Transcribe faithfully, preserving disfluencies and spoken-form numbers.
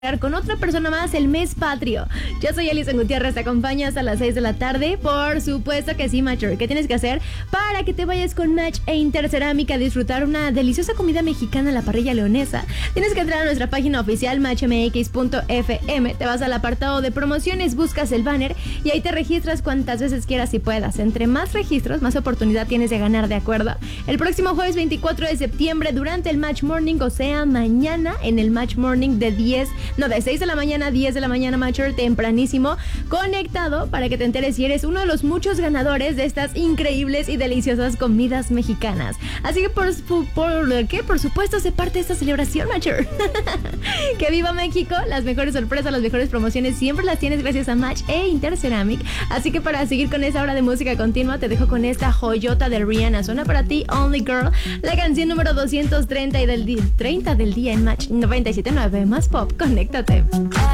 con otra persona más el mes patrio. Yo soy Alison Gutiérrez, te acompaño hasta las seis de la tarde. Por supuesto que sí, Matcher. ¿Qué tienes que hacer para que te vayas con Match e Intercerámica a disfrutar una deliciosa comida mexicana a la parrilla leonesa? Tienes que entrar a nuestra página oficial match m x punto f m, te vas al apartado de promociones, buscas el banner y ahí te registras cuantas veces quieras y puedas. Entre más registros, más oportunidad tienes de ganar, ¿de acuerdo? El próximo jueves veinticuatro de septiembre, durante el Match Morning, o sea, mañana en el Match Morning de diez No, de seis de la mañana a diez de la mañana, Matcher, tempranísimo, conectado para que te enteres si eres uno de los muchos ganadores de estas increíbles y deliciosas comidas mexicanas. Así que por, por, ¿qué? por supuesto, sé parte de esta celebración, Matcher. ¡Que viva México! Las mejores sorpresas, las mejores promociones siempre las tienes gracias a Match e Interceramic. Así que para seguir con esa hora de música continua, te dejo con esta joyota de Rihanna. Suena para ti, Only Girl, la canción número doscientos treinta y del, treinta del día en Match noventa y siete punto nueve. Más pop, conéctate.